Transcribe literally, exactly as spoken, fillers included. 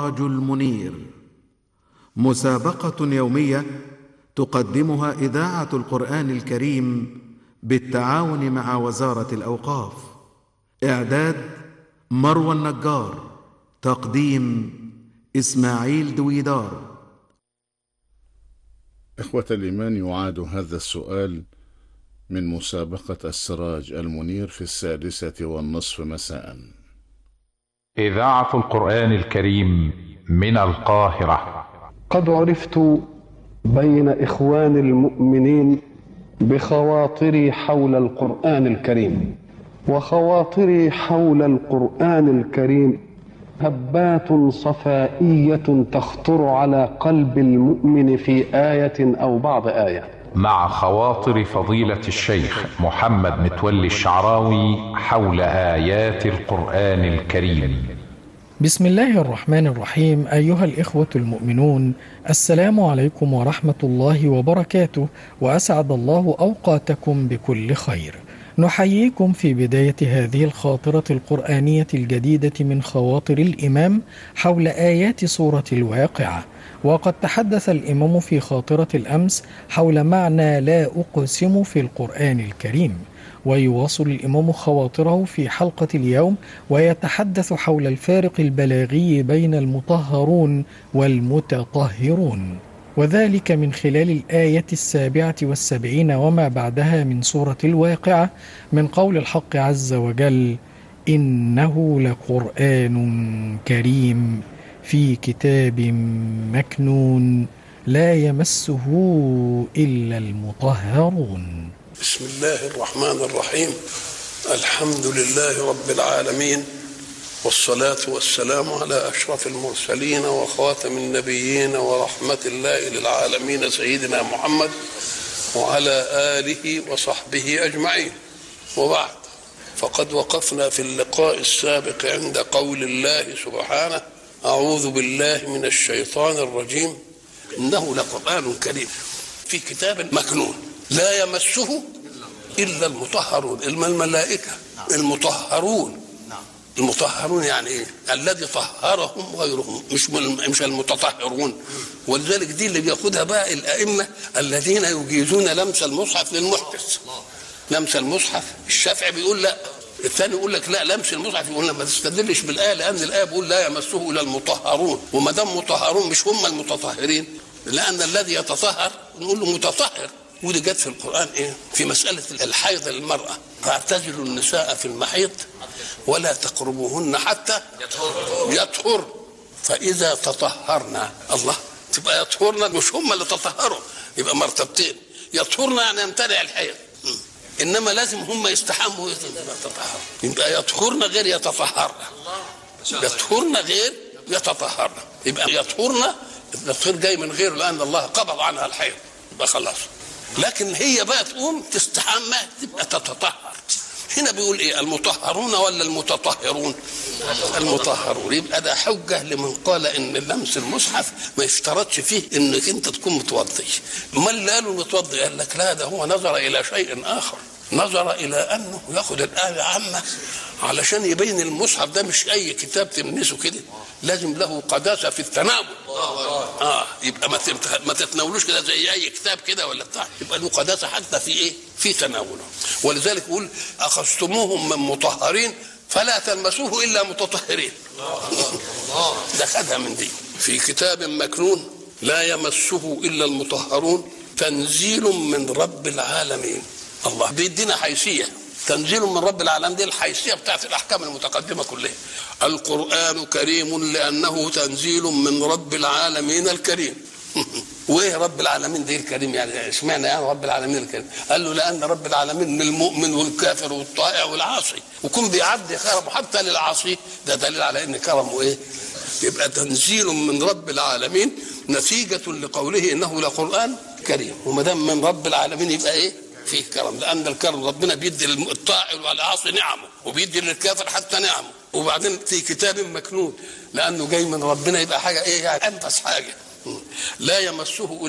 السراج المنير، مسابقة يومية تقدمها إذاعة القرآن الكريم بالتعاون مع وزارة الأوقاف. إعداد مروى النجار، تقديم إسماعيل دويدار. إخوة الإيمان، يعاد هذا السؤال من مسابقة السراج المنير في السادسة والنصف مساء. إذاعة القرآن الكريم من القاهرة. قد عرفت بين إخوان المؤمنين بخواطري حول القرآن الكريم، وخواطري حول القرآن الكريم هبات صفائية تخطر على قلب المؤمن في آية أو بعض آية، مع خواطر فضيلة الشيخ محمد متولي الشعراوي حول آيات القرآن الكريم. بسم الله الرحمن الرحيم. أيها الإخوة المؤمنون، السلام عليكم ورحمة الله وبركاته، وأسعد الله أوقاتكم بكل خير. نحييكم في بداية هذه الخاطرة القرآنية الجديدة من خواطر الإمام حول آيات سورة الواقعة. وقد تحدث الإمام في خاطرة الأمس حول معنى لا أقسم في القرآن الكريم، ويواصل الإمام خواطره في حلقة اليوم ويتحدث حول الفارق البلاغي بين المطهرون والمتطهرون، وذلك من خلال الآية السابعة والسبعين وما بعدها من سورة الواقعة، من قول الحق عز وجل: إنه لقرآن كريم في كتاب مكنون لا يمسه إلا المطهرون. بسم الله الرحمن الرحيم. الحمد لله رب العالمين، والصلاة والسلام على أشرف المرسلين وخاتم النبيين ورحمة الله للعالمين سيدنا محمد وعلى آله وصحبه أجمعين، وبعد، فقد وقفنا في اللقاء السابق عند قول الله سبحانه: أعوذ بالله من الشيطان الرجيم، إنه لقرآن كريم في كتاب مكنون لا يمسه إلا المطهرون. الملائكة المطهرون. المطهرون يعني إيه؟ الذي طهرهم غيرهم، مش مش المتطهرون. ولذلك دي اللي بياخدها بقى الأئمة الذين يجيزون لمس المصحف للمحدث. لمس المصحف، الشافعي بيقول لا، الثاني يقول لك لا، لمس المصحف يقول ما تستدلش بالآية، لأن الآية بيقول لا يمسه إلا المطهرون، وما دام مطهرون مش هم المتطهرين، لأن الذي يتطهر نقول له متطهر. ودي جت في القرآن ايه؟ في مسألة الحيض للمرأة: فاعتزلوا النساء في المحيض ولا تقربوهن حتى يطهر فإذا تطهرنا. الله، تبقى يطهرنا مش هم اللي تطهروا، يبقى مرتبتين: يطهرنا يعني يمتنع الحيض، إنما لازم هم يستحموا يتطهروا. يبقى يطهرنا غير يتطهرنا، يطهرنا غير يتطهرنا. يبقى يطهرنا التطهير جاي من غيره، لأن الله قبض عنها الحيض، يبقى خلاص. لكن هي بقى تقوم تستحمى تبقى تتطهر. هنا بيقول ايه؟ المطهرون ولا المتطهرون؟ المطهرون. يبقى ده حجه لمن قال ان لمس المصحف ما يشترطش فيه انك انت تكون متوضي. امال اللي قالوا متوضي قال لك لا، ده هو نظر الى شيء اخر، نظر الى انه ياخذ الايه عامه علشان يبين المصحف ده مش اي كتاب تلمسه كده، لازم له قداسه في التناول. اه يبقى ما ما تتناولوش كده زي اي كتاب كده ولا بتاع، يبقى له قداسه حتى في ايه؟ في تناوله. ولذلك يقول: اخذتموهم من مطهرين فلا تلمسوه الا متطهرين. ده خدها من دي. في كتاب مكنون لا يمسه الا المطهرون تنزيل من رب العالمين. الله بيدينا حيثيه، تنزيل من رب العالمين، دي الحيثيه بتاعت الاحكام المتقدمه كلها. القرآن كريم لأنه تنزيل من رب العالمين الكريم. وايه رب العالمين دي الكريم؟ يعني اشمعنى يعني رب العالمين الكريم؟ قال له لأن رب العالمين من المؤمن والكافر والطائع والعاصي، وكون بيعدي كرمه حتى للعاصي، ده دليل على ان كرمه ايه؟ يبقى تنزيل من رب العالمين نتيجة لقوله انه لقرآن كريم، وما دام من رب العالمين يبقى ايه؟ فيه كرم، لأن الكرم ربنا بيدي للطائع والعاصي نعمه، وبيدي للكافر حتى نعمه. وبعدين في كتاب مكنون لأنه جاي من ربنا، يبقى حاجة ايه؟ يعني أنفس حاجة. لا يمسه